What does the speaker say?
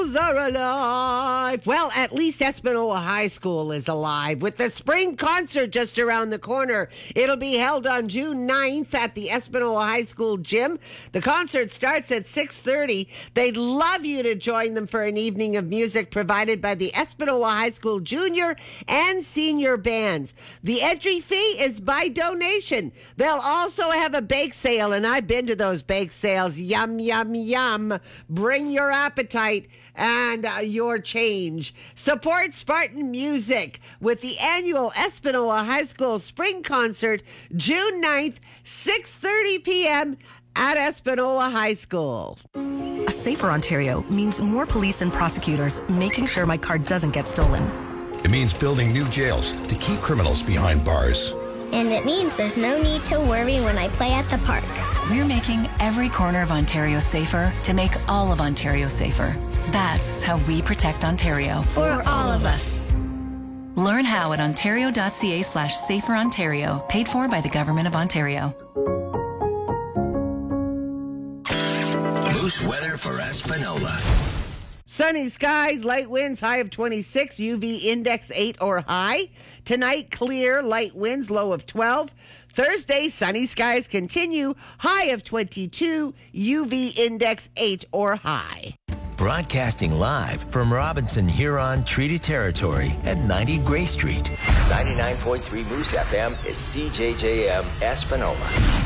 Are alive. Well, at least Espanola High School is alive with the spring concert just around the corner. It'll be held on June 9th at the Espanola High School gym. The concert starts at 6:30. They'd love you to join them for an evening of music provided by the Espanola High School junior and senior bands. The entry fee is by donation. They'll also have a bake sale, and I've been to those bake sales. Yum, yum, yum. Bring your appetite and your change. Support Spartan Music with the annual Espanola High School Spring Concert, June 9th, 6:30 p.m. at Espanola High School. A safer Ontario means more police and prosecutors making sure my car doesn't get stolen. It means building new jails to keep criminals behind bars. And it means there's no need to worry when I play at the park. We're making every corner of Ontario safer to make all of Ontario safer. That's how we protect Ontario. For all of us. Learn how at ontario.ca/saferontario, paid for by the Government of Ontario. Moose weather for Espanola. Sunny skies, light winds, high of 26, UV index 8 or high. Tonight, clear, light winds, low of 12. Thursday, sunny skies continue, high of 22, UV index 8 or high. Broadcasting live from Robinson Huron Treaty Territory at 90 Gray Street. 99.3 Moose FM is CJJM Espanola.